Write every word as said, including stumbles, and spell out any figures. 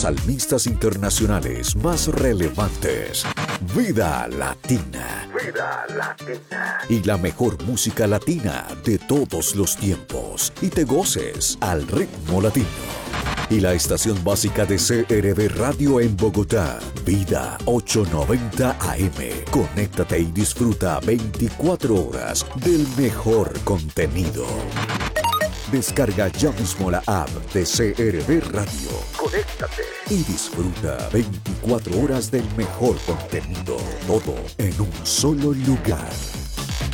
salmistas internacionales más relevantes. Vida Latina. Vida Latina. Y la mejor música latina de todos los tiempos. Y te goces al ritmo latino. Y la estación básica de C R V Radio en Bogotá, Vida ochocientos noventa A M. Conéctate y disfruta veinticuatro horas del mejor contenido. Descarga ya mismo la app de C R V Radio. Conéctate y disfruta veinticuatro horas del mejor contenido. Todo en un solo lugar.